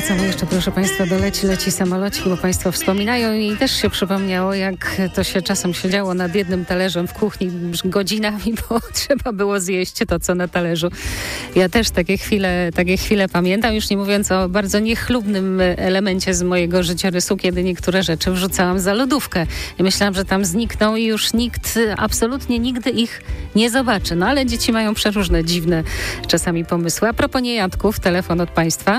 wracamy jeszcze, proszę Państwa, do leci samolocik, bo Państwo wspominają i też się przypomniało, jak to się czasem siedziało nad jednym talerzem w kuchni godzinami, bo trzeba było zjeść to, co na talerzu. Ja też takie chwile pamiętam, już nie mówiąc o bardzo niechlubnym elemencie z mojego życiorysu, kiedy niektóre rzeczy wrzucałam za lodówkę. I myślałam, że tam znikną i już nikt, absolutnie nigdy ich nie zobaczy. No ale dzieci mają przeróżne, dziwne czasami pomysły. A propos niejadków, telefon od Państwa.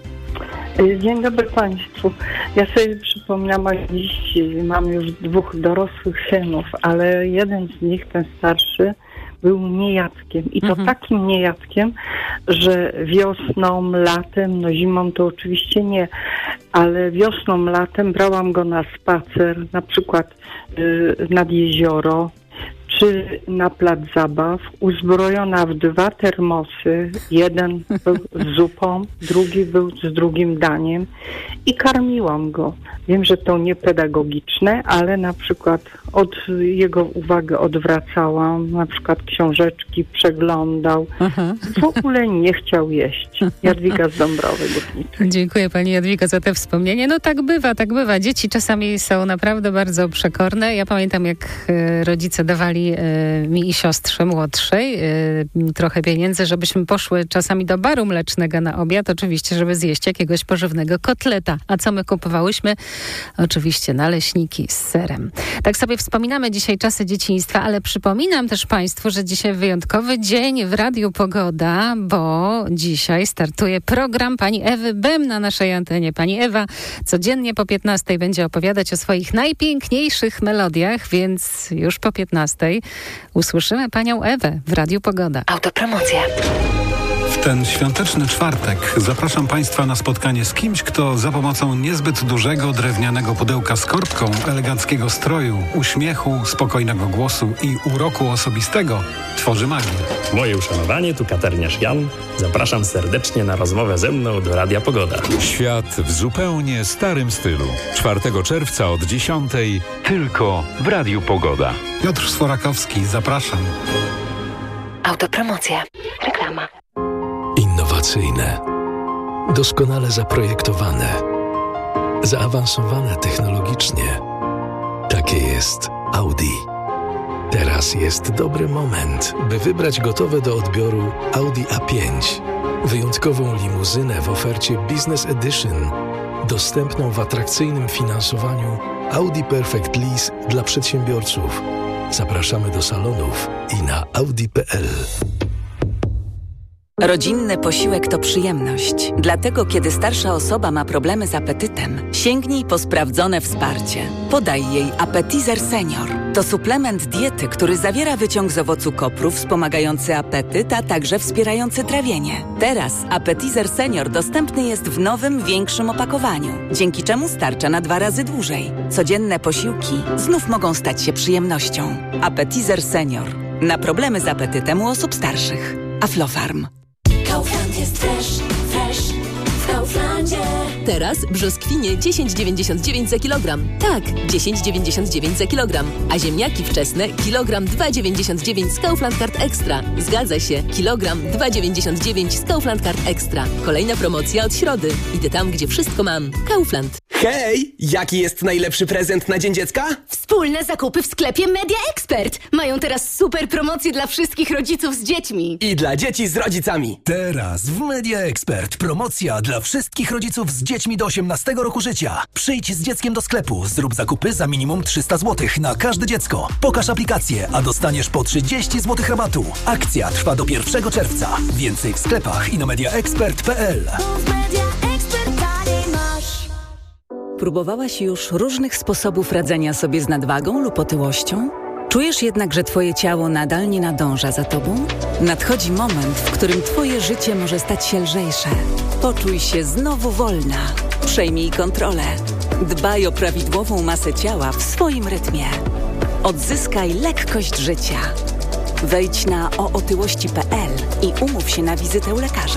Dzień dobry Państwu. Ja sobie przypomniałam, dziś mam już 2 dorosłych synów, ale jeden z nich, ten starszy, był niejadkiem. I to takim niejadkiem, że wiosną, latem, no zimą to oczywiście nie, ale wiosną, latem brałam go na spacer, na przykład nad jezioro, czy na plac zabaw, uzbrojona w 2 termosy. Jeden był z zupą, drugi był z drugim daniem i karmiłam go. Wiem, że to niepedagogiczne, ale na przykład od jego uwagę odwracałam, na przykład książeczki przeglądał. W ogóle nie chciał jeść. Jadwiga z Dąbrowy Górniczej. Dziękuję Pani Jadwiga za te wspomnienie. No tak bywa. Dzieci czasami są naprawdę bardzo przekorne. Ja pamiętam, jak rodzice dawali mi i siostrze młodszej trochę pieniędzy, żebyśmy poszły czasami do baru mlecznego na obiad, oczywiście, żeby zjeść jakiegoś pożywnego kotleta. A co my kupowałyśmy? Oczywiście naleśniki z serem. Tak sobie wspominamy dzisiaj czasy dzieciństwa, ale przypominam też Państwu, że dzisiaj wyjątkowy dzień w Radiu Pogoda, bo dzisiaj startuje program pani Ewy Bem na naszej antenie. Pani Ewa codziennie po 15 będzie opowiadać o swoich najpiękniejszych melodiach, więc już po 15 usłyszymy panią Ewę w Radiu Pogoda. Autopromocja. W ten świąteczny czwartek zapraszam Państwa na spotkanie z kimś, kto za pomocą niezbyt dużego drewnianego pudełka z korbką, eleganckiego stroju, uśmiechu, spokojnego głosu i uroku osobistego tworzy magię. Moje uszanowanie, tu Katarniarz Jan. Zapraszam serdecznie na rozmowę ze mną do Radia Pogoda. Świat w zupełnie starym stylu. 4 czerwca od 10 tylko w Radiu Pogoda. Piotr Sforakowski, zapraszam. Autopromocja. Reklama. Innowacyjne, doskonale zaprojektowane, zaawansowane technologicznie. Takie jest Audi. Teraz jest dobry moment, by wybrać gotowe do odbioru Audi A5. Wyjątkową limuzynę w ofercie Business Edition, dostępną w atrakcyjnym finansowaniu Audi Perfect Lease dla przedsiębiorców. Zapraszamy do salonów i na audi.pl. Rodzinny posiłek to przyjemność. Dlatego, kiedy starsza osoba ma problemy z apetytem, sięgnij po sprawdzone wsparcie. Podaj jej Appetizer Senior. To suplement diety, który zawiera wyciąg z owocu kopru wspomagający apetyt, a także wspierający trawienie. Teraz Appetizer Senior dostępny jest w nowym, większym opakowaniu, dzięki czemu starcza na 2 razy dłużej. Codzienne posiłki znów mogą stać się przyjemnością. Appetizer Senior. Na problemy z apetytem u osób starszych. Aflofarm. Kaufland jest fresh w Kauflandzie. Teraz brzoskwinie 10,99 za kilogram. Tak, 10,99 za kilogram. A ziemniaki wczesne kilogram 2,99 z Kaufland Card Extra. Zgadza się, kilogram 2,99 z Kaufland Card Extra. Kolejna promocja od środy. Idę tam, gdzie wszystko mam. Kaufland. Hej! Jaki jest najlepszy prezent na Dzień Dziecka? Wspólne zakupy w sklepie Media Expert. Mają teraz super promocje dla wszystkich rodziców z dziećmi. I dla dzieci z rodzicami. Teraz w Media Expert promocja dla wszystkich rodziców z dziećmi do 18 roku życia. Przyjdź z dzieckiem do sklepu, zrób zakupy za minimum 300 zł na każde dziecko. Pokaż aplikację, a dostaniesz po 30 zł rabatu. Akcja trwa do 1 czerwca. Więcej w sklepach i na mediaexpert.pl. Próbowałaś już różnych sposobów radzenia sobie z nadwagą lub otyłością? Czujesz jednak, że twoje ciało nadal nie nadąża za tobą? Nadchodzi moment, w którym twoje życie może stać się lżejsze. Poczuj się znowu wolna. Przejmij kontrolę. Dbaj o prawidłową masę ciała w swoim rytmie. Odzyskaj lekkość życia. Wejdź na ootyłości.pl i umów się na wizytę u lekarza.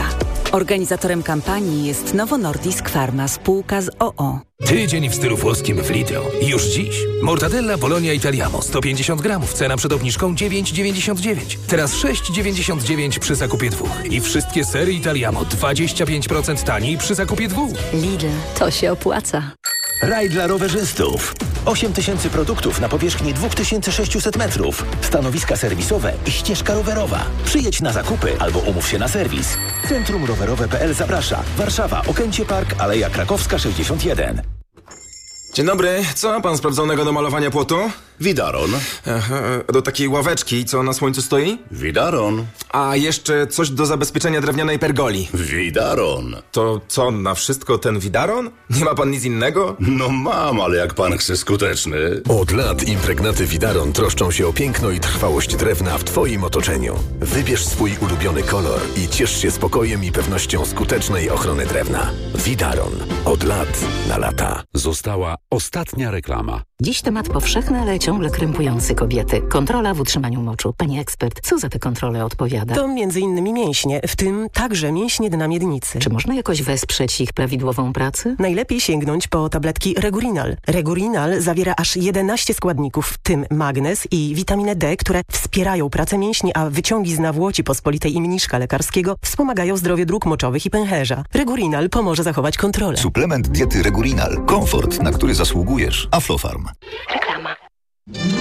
Organizatorem kampanii jest Novo Nordisk Pharma, spółka z OO. Tydzień w stylu włoskim w Lidl. Już dziś. Mortadella Bologna Italiano 150 gramów. Cena przed obniżką 9,99. Teraz 6,99 przy zakupie 2. I wszystkie sery Italiano 25% taniej przy zakupie 2. Lidl, to się opłaca. Raj dla rowerzystów. 8000 produktów na powierzchni 2600 metrów. Stanowiska serwisowe i ścieżka rowerowa. Przyjedź na zakupy albo umów się na serwis. Centrum Rowerowe.pl zaprasza. Warszawa, Okęcie Park, Aleja Krakowska 61. Dzień dobry, co ma pan sprawdzonego do malowania płotu? Widaron. Aha, do takiej ławeczki, co na słońcu stoi? Widaron. A jeszcze coś do zabezpieczenia drewnianej pergoli. Widaron. To co, na wszystko ten Widaron? Nie ma pan nic innego? No mam, ale jak pan chce skuteczny. Od lat impregnaty Widaron troszczą się o piękno i trwałość drewna w twoim otoczeniu. Wybierz swój ulubiony kolor i ciesz się spokojem i pewnością skutecznej ochrony drewna. Widaron. Od lat na lata. Została ostatnia reklama. Dziś temat powszechny, ale ciągle krępujący kobiety. Kontrola w utrzymaniu moczu. Pani ekspert, co za tę kontrolę odpowiada? To m.in. mięśnie, w tym także mięśnie dna miednicy. Czy można jakoś wesprzeć ich prawidłową pracę? Najlepiej sięgnąć po tabletki Regurinal. Regurinal zawiera aż 11 składników, w tym magnez i witaminę D, które wspierają pracę mięśni, a wyciągi z nawłoci pospolitej i mniszka lekarskiego wspomagają zdrowie dróg moczowych i pęcherza. Regurinal pomoże zachować kontrolę. Suplement diety Regurinal. Komfort, na który zasługujesz. Aflofarm. Reklama.